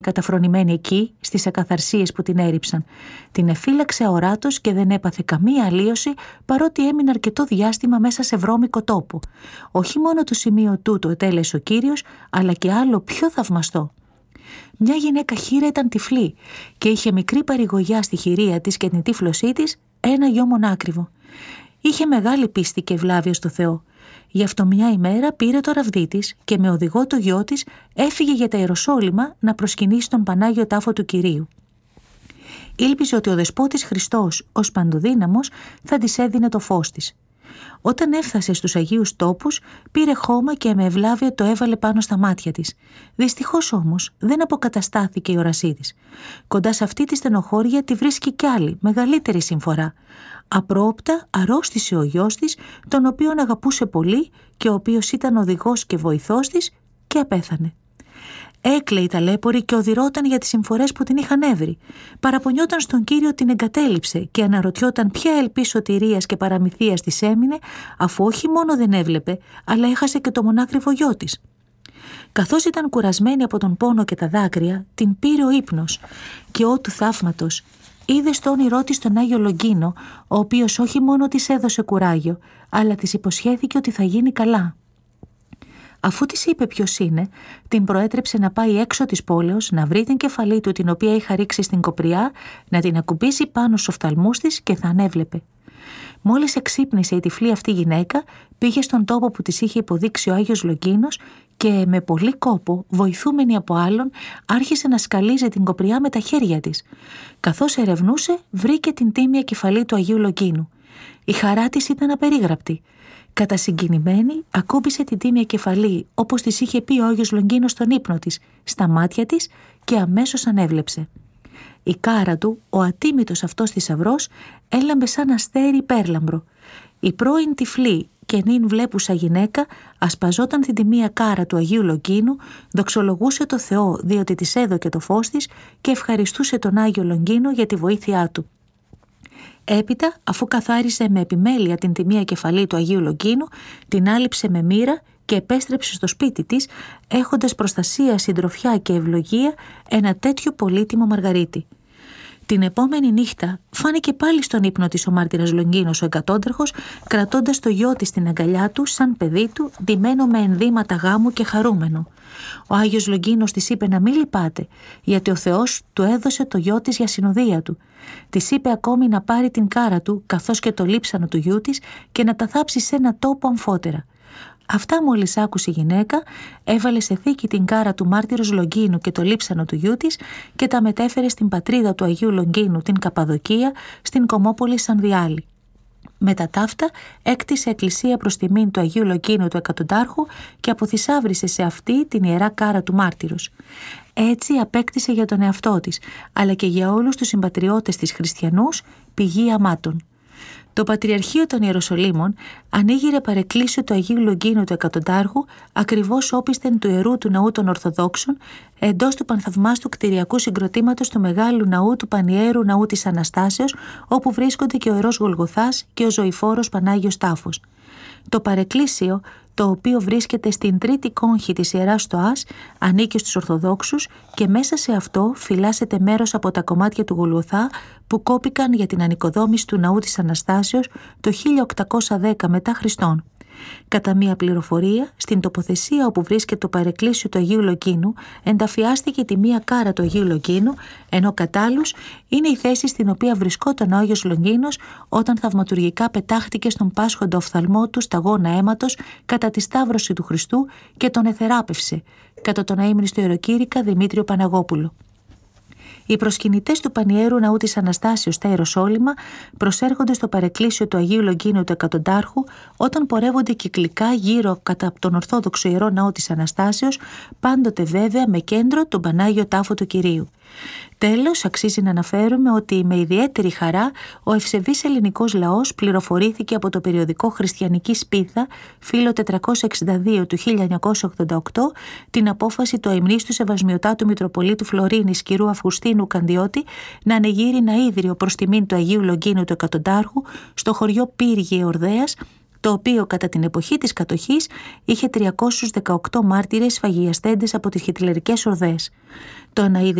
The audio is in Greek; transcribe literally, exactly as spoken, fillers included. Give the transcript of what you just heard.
καταφρονημένη εκεί στις ακαθαρσίες που την έριψαν. Την εφύλαξε αοράτος και δεν έπαθε καμία αλλίωση, παρότι έμεινε αρκετό διάστημα μέσα σε βρώμικο τόπο. Όχι μόνο το σημείο τούτο ετέλεσε ο Κύριος, αλλά και άλλο πιο θαυμαστό. Μια γυναίκα χήρα ήταν τυφλή και είχε μικρή παρηγοριά στη χειρία της και την τύφλωσή της ένα γιο μονάκριβο. Είχε μεγάλη πίστη και ευλάβεια στο Θεό. Γι' αυτό μια ημέρα πήρε το ραβδί της και με οδηγό το γιο της έφυγε για τα Ιεροσόλυμα να προσκυνήσει τον Πανάγιο Τάφο του Κυρίου. Ήλπιζε ότι ο Δεσπότης Χριστός ως παντοδύναμος θα της έδινε το φως της. Όταν έφτασε στους Αγίους Τόπους, πήρε χώμα και με ευλάβεια το έβαλε πάνω στα μάτια της. Δυστυχώς όμως δεν αποκαταστάθηκε η όρασή της. Κοντά σε αυτή τη στενοχώρια τη βρίσκει κι άλλη, μεγαλύτερη συμφορά. Απρόοπτα αρρώστησε ο γιος της, τον οποίον αγαπούσε πολύ και ο οποίος ήταν οδηγός και βοηθός της, και απέθανε. Έκλαιε η ταλέπορη και οδυρώταν για τις συμφορές που την είχαν έβρει. Παραπονιόταν στον Κύριο την εγκατέλειψε και αναρωτιόταν ποια ελπίς σωτηρίας και παραμυθίας της έμεινε, αφού όχι μόνο δεν έβλεπε, αλλά έχασε και το μονάκριβο γιο της. Καθώς ήταν κουρασμένη από τον πόνο και τα δάκρυα, την πήρε ο ύπνος και ό του θαύματος είδε στο όνειρό της τον Άγιο Λογκίνο, ο οποίος όχι μόνο της έδωσε κουράγιο, αλλά της υποσχέθηκε ότι θα γίνει καλά. Αφού της είπε ποιος είναι, την προέτρεψε να πάει έξω της πόλεως, να βρει την κεφαλή του την οποία είχα ρίξει στην κοπριά, να την ακουμπήσει πάνω στους οφθαλμούς της και θα ανέβλεπε. Μόλις εξύπνησε η τυφλή αυτή γυναίκα, πήγε στον τόπο που της είχε υποδείξει ο Άγιος Λογκίνος και με πολύ κόπο, βοηθούμενη από άλλον, άρχισε να σκαλίζει την κοπριά με τα χέρια της. Καθώς ερευνούσε, βρήκε την τίμια κεφαλή του Αγίου Λογκίνου. Η χαρά της ήταν απερίγραπτη. Κατασυγκινημένη, ακούμπησε την τίμια κεφαλή, όπως της είχε πει ο Άγιος Λογκίνος στον ύπνο της, στα μάτια της και αμέσως ανέβλεψε. Η κάρα του, ο ατίμητος αυτός θησαυρός, έλαμπε σαν αστέρι υπέρλαμπρο. Η πρώην τυφλή και νυν βλέπουσα γυναίκα ασπαζόταν την τιμία κάρα του Αγίου Λογκίνου, δοξολογούσε το Θεό διότι της έδωκε το φως της και ευχαριστούσε τον Άγιο Λογκίνο για τη βοήθειά του. Έπειτα, αφού καθάρισε με επιμέλεια την τιμία κεφαλή του Αγίου Λογκίνου, την άλυψε με μοίρα και επέστρεψε στο σπίτι της, έχοντας προστασία, συντροφιά και ευλογία ένα τέτοιο πολύτιμο μαργαρίτη. Την επόμενη νύχτα φάνηκε πάλι στον ύπνο της ο μάρτυρας Λογκίνος ο εκατόντραχος, κρατώντας το γιο της στην αγκαλιά του σαν παιδί του, ντυμένο με ενδύματα γάμου και χαρούμενο. Ο Άγιος Λογκίνος της είπε να μην λυπάται, γιατί ο Θεός του έδωσε το γιο της για συνοδεία του. Της είπε ακόμη να πάρει την κάρα του, καθώς και το λείψανο του γιού της, και να τα θάψει σε ένα τόπο αμφότερα. Αυτά μόλις άκουσε η γυναίκα, έβαλε σε θήκη την κάρα του μάρτυρος Λογκίνου και το λείψανο του γιού της και τα μετέφερε στην πατρίδα του Αγίου Λογκίνου, την Καπαδοκία, στην Κομόπολη Σανδιάλη. Μετά ταύτα έκτισε εκκλησία προς τιμήν του Αγίου Λογκίνου του Εκατοντάρχου και αποθυσάβρισε σε αυτή την ιερά κάρα του μάρτυρος. Έτσι απέκτησε για τον εαυτό της, αλλά και για όλους τους συμπατριώτες της χριστιανούς, πηγή αμάτων. Το Πατριαρχείο των Ιεροσολύμων ανοίγειρε παρεκκλήσιο του Αγίου Λογκίνου του Εκατοντάρχου, ακριβώς όπισθεν του ιερού του ναού των Ορθοδόξων, εντός του πανθαυμάστου κτηριακού συγκροτήματος του μεγάλου ναού του Πανιέρου Ναού της Αναστάσεως, όπου βρίσκονται και ο ιερός Γολγοθάς και ο ζωηφόρος Πανάγιος Τάφος. Το παρεκκλήσιο, το οποίο βρίσκεται στην τρίτη κόγχη της Ιεράς Στοάς, ανήκει στους Ορθοδόξους και μέσα σε αυτό φυλάσσεται μέρος από τα κομμάτια του Γολγοθά που κόπηκαν για την ανοικοδόμηση του Ναού της Αναστάσεως το χίλια οκτακόσια δέκα μετά Χριστόν. Κατά μία πληροφορία, στην τοποθεσία όπου βρίσκεται το παρεκκλήσιο του Αγίου Λογκίνου ενταφιάστηκε τη μία κάρα του Αγίου Λογκίνου, ενώ κατ' άλλους είναι η θέση στην οποία βρισκόταν ο Άγιος Λογκίνος όταν θαυματουργικά πετάχτηκε στον πάσχοντα οφθαλμό του σταγόνα αίματος κατά τη σταύρωση του Χριστού και τον εθεράπευσε, κατά τον αείμνηστο ιεροκήρυκα Δημήτριο Παναγόπουλο. Οι προσκυνητές του Πανιέρου Ναού της Αναστάσεως στα Ιεροσόλυμα προσέρχονται στο παρεκκλήσιο του Αγίου Λογκίνου του Εκατοντάρχου όταν πορεύονται κυκλικά γύρω κατά τον Ορθόδοξο Ιερό Ναό της Αναστάσεως, πάντοτε βέβαια με κέντρο τον Πανάγιο Τάφο του Κυρίου. Τέλος, αξίζει να αναφέρουμε ότι με ιδιαίτερη χαρά ο ευσεβής ελληνικός λαός πληροφορήθηκε από το περιοδικό Χριστιανική Σπίθα, φύλλο τετρακόσια εξήντα δύο του χίλια εννιακόσια ογδόντα οκτώ, την απόφαση του αημνίστου Σεβασμιωτάτου Μητροπολίτου Φλωρίνης κ. Αυγουστίνου Κανδιώτη να ανεγείρει ένα ίδρυο προς τιμήν του Αγίου Λογκίνου του Εκατοντάρχου στο χωριό Πύργη Εορδαίας, το οποίο κατά την εποχή της κατοχής είχε τριακόσιους δεκαοκτώ μάρτυρες σφαγιαστέντες από τις χιτλερικές ορδές. Το ένα είδη